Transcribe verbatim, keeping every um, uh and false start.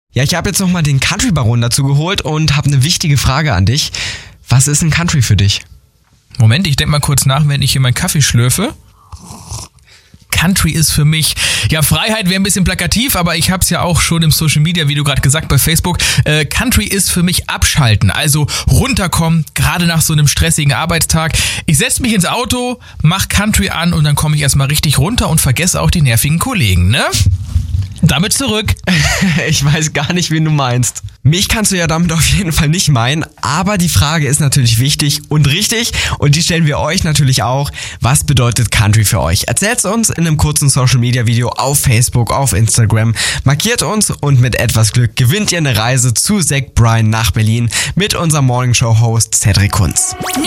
Ja, ich habe jetzt nochmal den Country-Baron dazu geholt und habe eine wichtige Frage an dich. Was ist ein Country für dich? Moment, ich denke mal kurz nach, wenn ich hier meinen Kaffee schlürfe. Country ist für mich, ja, Freiheit wäre ein bisschen plakativ, aber ich habe es ja auch schon im Social Media, wie du gerade gesagt, bei Facebook. Äh, Country ist für mich abschalten, also runterkommen, gerade nach so einem stressigen Arbeitstag. Ich setze mich ins Auto, mach Country an und dann komme ich erstmal richtig runter und vergesse auch die nervigen Kollegen, ne? Damit zurück. Ich weiß gar nicht, wen du meinst. Mich kannst du ja damit auf jeden Fall nicht meinen, aber die Frage ist natürlich wichtig und richtig und die stellen wir euch natürlich auch. Was bedeutet Country für euch? Erzählt's uns in einem kurzen Social-Media-Video auf Facebook, auf Instagram. Markiert uns und mit etwas Glück gewinnt ihr eine Reise zu Zach Bryan nach Berlin mit unserem Morningshow-Host Cedric Kunz.